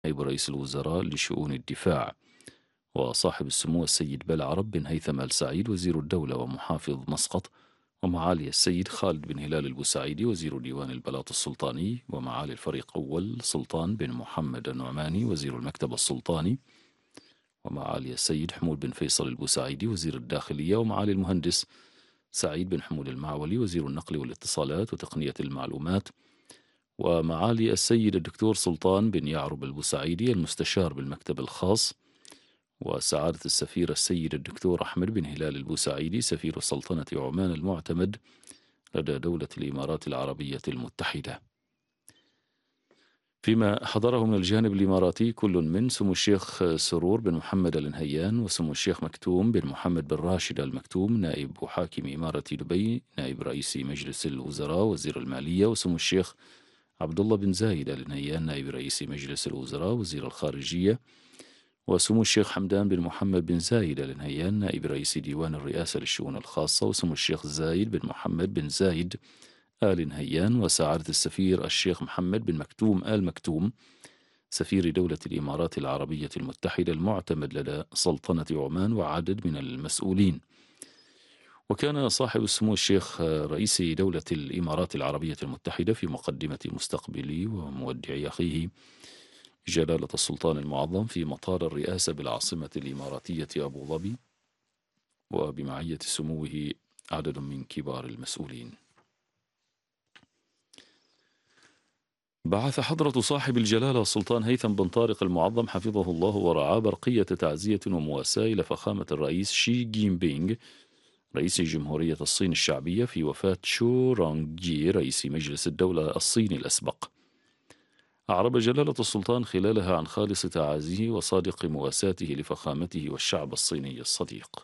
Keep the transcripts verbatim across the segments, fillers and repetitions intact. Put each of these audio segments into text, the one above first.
نائب رئيس الوزراء لشؤون الدفاع، وصاحب السمو السيد بلعرب بن هيثم آل سعيد وزير الدولة ومحافظ مسقط، ومعالي السيد خالد بن هلال البوسعيدي وزير ديوان البلاط السلطاني، ومعالي الفريق أول سلطان بن محمد النعماني وزير المكتب السلطاني، ومعالي السيد حمود بن فيصل البوسعيدي وزير الداخلية، ومعالي المهندس سعيد بن حمود المعولي وزير النقل والاتصالات وتقنية المعلومات، ومعالي السيد الدكتور سلطان بن يعرب البوسعيدي المستشار بالمكتب الخاص، وسعادة السفير السيد الدكتور أحمد بن هلال البوسعيدي سفير سلطنة عمان المعتمد لدى دولة الإمارات العربية المتحدة. فيما حضره من الجانب الإماراتي كل من سمو الشيخ سرور بن محمد النهيان وسمو الشيخ مكتوم بن محمد بن راشد المكتوم نائب حاكم إمارة دبي نائب رئيس مجلس الوزراء وزير المالية، وسمو الشيخ عبد الله بن زايد النهيان نائب رئيس مجلس الوزراء وزير الخارجية، وسمو الشيخ حمدان بن محمد بن زايد النهيان نائب رئيس ديوان الرئاسة للشؤون الخاصة، وسمو الشيخ زايد بن محمد بن زايد آل نهيان، وسعادة السفير الشيخ محمد بن مكتوم آل مكتوم سفير دولة الإمارات العربية المتحدة المعتمد لدى سلطنة عمان، وعدد من المسؤولين. وكان صاحب السمو الشيخ رئيس دولة الإمارات العربية المتحدة في مقدمة مستقبلي ومودع أخيه جلالة السلطان المعظم في مطار الرئاسة بالعاصمة الإماراتية أبو ظبي، وبمعية سموه عدد من كبار المسؤولين. بعث حضرة صاحب الجلالة السلطان هيثم بن طارق المعظم حفظه الله ورعاه برقية تعزية ومواساة إلى فخامة الرئيس شي جين بينغ رئيس جمهورية الصين الشعبية في وفاة شو رونغ جي رئيس مجلس الدولة الصيني الأسبق. أعرب جلالة السلطان خلالها عن خالص تعازيه وصادق مواساته لفخامته والشعب الصيني الصديق.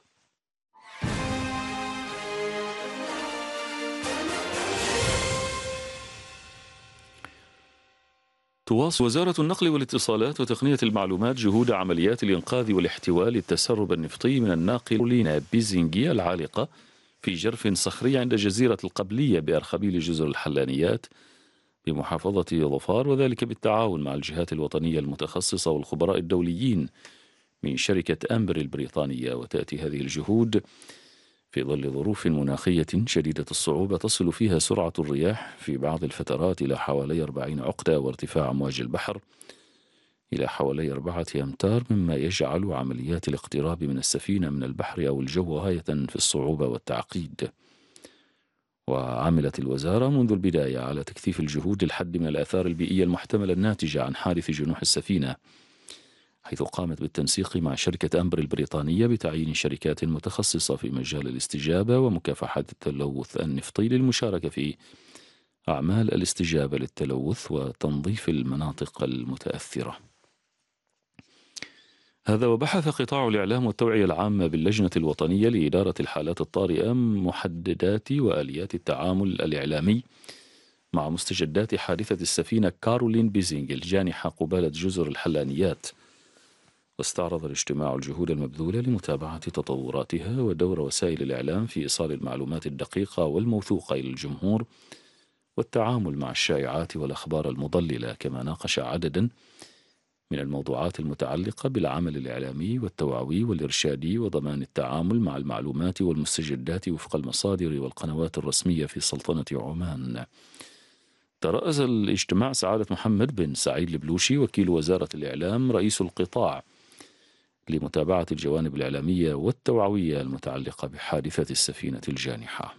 تواصل وزارة النقل والاتصالات وتقنية المعلومات جهود عمليات الإنقاذ والاحتواء للتسرب النفطي من الناقلين بيزنجي العالقة في جرف صخري عند جزيرة القبلية بأرخبيل جزر الحلانيات بمحافظة ظفار، وذلك بالتعاون مع الجهات الوطنية المتخصصة والخبراء الدوليين من شركة أمبر البريطانية. وتأتي هذه الجهود في ظل ظروف مناخية شديدة الصعوبة تصل فيها سرعة الرياح في بعض الفترات إلى حوالي أربعين عقدة، وارتفاع أمواج البحر إلى حوالي أربعة أمتار، مما يجعل عمليات الاقتراب من السفينة من البحر أو الجو غاية في الصعوبة والتعقيد. وعملت الوزارة منذ البداية على تكثيف الجهود للحد من الآثار البيئية المحتملة الناتجة عن حادث جنوح السفينة، حيث قامت بالتنسيق مع شركة أمبر البريطانية بتعيين شركات متخصصة في مجال الاستجابة ومكافحة التلوث النفطي للمشاركة في أعمال الاستجابة للتلوث وتنظيف المناطق المتأثرة. هذا وبحث قطاع الإعلام والتوعية العامة باللجنة الوطنية لإدارة الحالات الطارئة محددات وآليات التعامل الإعلامي مع مستجدات حادثة السفينة كارولين بيزينغ الجانحة قبالة جزر الحلانيات، واستعرض الاجتماع الجهود المبذولة لمتابعة تطوراتها ودور وسائل الإعلام في إيصال المعلومات الدقيقة والموثوقة إلى الجمهور والتعامل مع الشائعات والأخبار المضللة، كما ناقش عددا من الموضوعات المتعلقة بالعمل الإعلامي والتوعوي والإرشادي وضمان التعامل مع المعلومات والمستجدات وفق المصادر والقنوات الرسمية في سلطنة عمان. ترأس الاجتماع سعادة محمد بن سعيد البلوشي وكيل وزارة الإعلام رئيس القطاع لمتابعة الجوانب الإعلامية والتوعوية المتعلقة بحادثة السفينة الجانحة.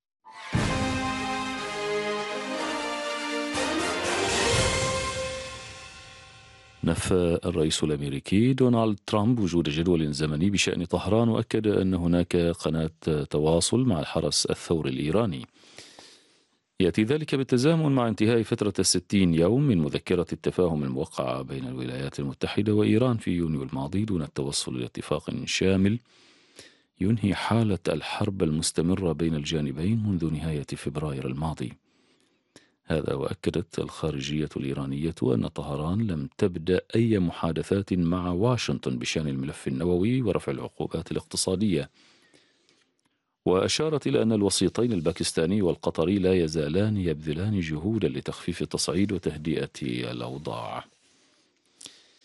نفى الرئيس الأمريكي دونالد ترامب وجود جدول زمني بشأن طهران، وأكد أن هناك قناة تواصل مع الحرس الثوري الإيراني. يأتي ذلك بالتزامن مع انتهاء فترة الستين يوم من مذكرة التفاهم الموقعة بين الولايات المتحدة وإيران في يونيو الماضي دون التوصل إلى اتفاق شامل ينهي حالة الحرب المستمرة بين الجانبين منذ نهاية فبراير الماضي. هذا وأكدت الخارجية الإيرانية أن طهران لم تبدأ أي محادثات مع واشنطن بشأن الملف النووي ورفع العقوبات الاقتصادية، وأشارت إلى أن الوسيطين الباكستاني والقطري لا يزالان يبذلان جهودا لتخفيف التصعيد وتهدئة الأوضاع.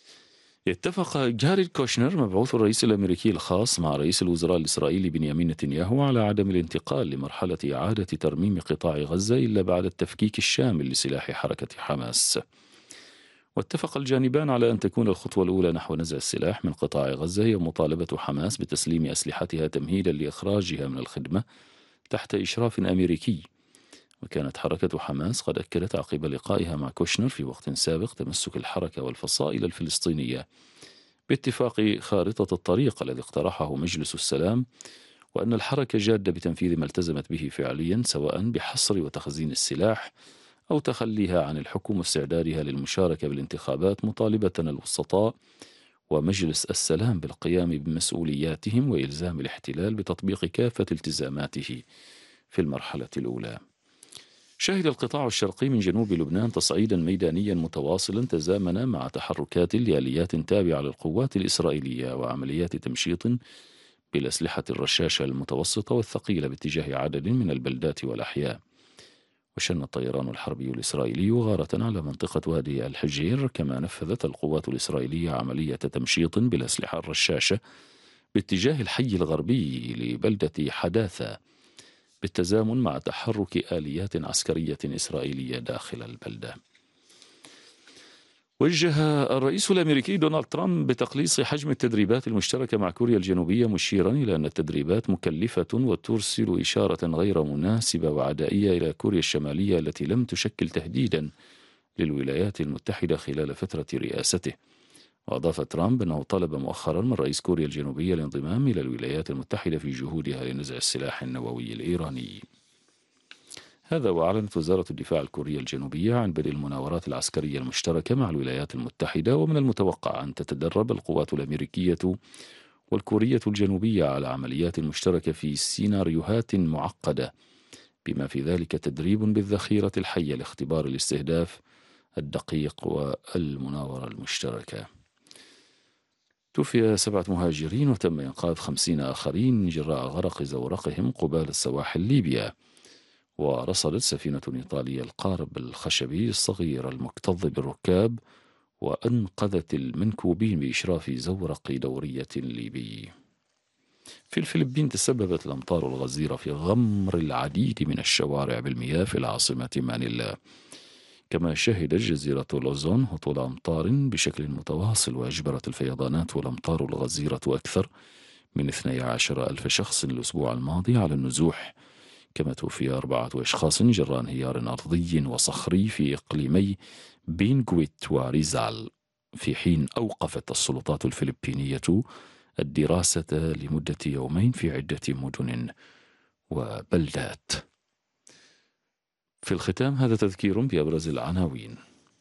اتفق جاريد كوشنر مبعوث الرئيس الأمريكي الخاص مع رئيس الوزراء الإسرائيلي بنيامين نتنياهو على عدم الانتقال لمرحلة إعادة ترميم قطاع غزة إلا بعد التفكيك الشامل لسلاح حركة حماس. واتفق الجانبان على أن تكون الخطوة الأولى نحو نزع السلاح من قطاع غزة هي مطالبة حماس بتسليم أسلحتها تمهيدا لإخراجها من الخدمة تحت إشراف أمريكي. وكانت حركة حماس قد أكدت عقب لقائها مع كوشنر في وقت سابق تمسك الحركة والفصائل الفلسطينية باتفاق خارطة الطريق الذي اقترحه مجلس السلام، وأن الحركة جادة بتنفيذ ما التزمت به فعليا، سواء بحصر وتخزين السلاح أو تخليها عن الحكم واستعدادها للمشاركة بالانتخابات، مطالبة الوسطاء ومجلس السلام بالقيام بمسؤولياتهم وإلزام الاحتلال بتطبيق كافة التزاماته في المرحلة الأولى. شهد القطاع الشرقي من جنوب لبنان تصعيدا ميدانيا متواصلا تزامن مع تحركات لآليات تابعة للقوات الإسرائيلية وعمليات تمشيط بالأسلحة الرشاشة المتوسطة والثقيلة باتجاه عدد من البلدات والأحياء. وشن الطيران الحربي الإسرائيلي غارة على منطقة وادي الحجير، كما نفذت القوات الإسرائيلية عملية تمشيط بالأسلحة الرشاشة باتجاه الحي الغربي لبلدة حداثة بالتزامن مع تحرك آليات عسكرية إسرائيلية داخل البلدة. وجه الرئيس الأمريكي دونالد ترامب بتقليص حجم التدريبات المشتركة مع كوريا الجنوبية، مشيرا إلى أن التدريبات مكلفة وترسل إشارة غير مناسبة وعدائية إلى كوريا الشمالية التي لم تشكل تهديدا للولايات المتحدة خلال فترة رئاسته. وأضاف ترامب أنه طلب مؤخرا من رئيس كوريا الجنوبية الانضمام إلى الولايات المتحدة في جهودها لنزع السلاح النووي الإيراني. هذا وأعلنت وزارة الدفاع الكورية الجنوبية عن بدء المناورات العسكرية المشتركة مع الولايات المتحدة، ومن المتوقع أن تتدرب القوات الأمريكية والكورية الجنوبية على عمليات مشتركة في سيناريوهات معقدة، بما في ذلك تدريب بالذخيرة الحية لاختبار الاستهداف الدقيق والمناورة المشتركة. توفي سبعة مهاجرين وتم إنقاذ خمسين آخرين جراء غرق زورقهم قبال سواحل ليبيا. ورصدت سفينة إيطالية القارب الخشبي الصغير المكتظ بالركاب وأنقذت المنكوبين بإشراف زورق دورية ليبي. في الفلبين تسببت الأمطار الغزيرة في غمر العديد من الشوارع بالمياه في العاصمة مانيلا، كما شهدت جزيرة لوزون هطول أمطار بشكل متواصل، وأجبرت الفيضانات والأمطار الغزيرة أكثر من اثني عشر ألف شخص الأسبوع الماضي على النزوح. كما توفي أربعة أشخاص جراء انهيار أرضي وصخري في إقليمي بينغويت وريزال، في حين أوقفت السلطات الفلبينية الدراسة لمدة يومين في عدة مدن وبلدات. في الختام هذا تذكير بأبرز العناوين.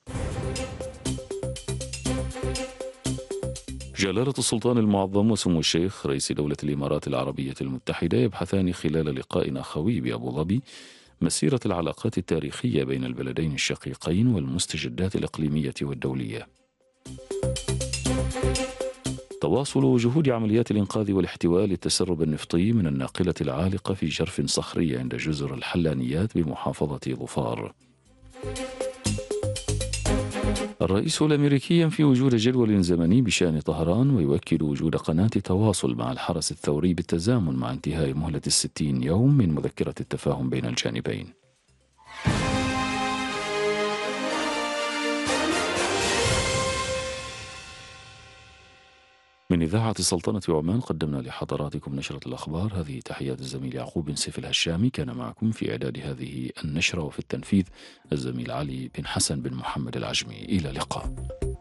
جلالة السلطان المعظم وسمو الشيخ رئيس دولة الإمارات العربية المتحدة يبحثان خلال لقاء أخوي بأبو ظبي مسيرة العلاقات التاريخية بين البلدين الشقيقين والمستجدات الإقليمية والدولية. تواصل جهود عمليات الإنقاذ والاحتواء للتسرب النفطي من الناقلة العالقة في جرف صخري عند جزر الحلانيات بمحافظة ظفار. الرئيس الأمريكي ينفي وجود جدول زمني بشأن طهران، ويؤكد وجود قناة تواصل مع الحرس الثوري بالتزامن مع انتهاء مهلة الستين يوم من مذكرة التفاهم بين الجانبين. من إذاعة سلطنة عمان قدمنا لحضراتكم نشرة الأخبار. هذه تحيات الزميل يعقوب بن سيف الهشامي، كان معكم في إعداد هذه النشرة وفي التنفيذ الزميل علي بن حسن بن محمد العجمي. إلى اللقاء.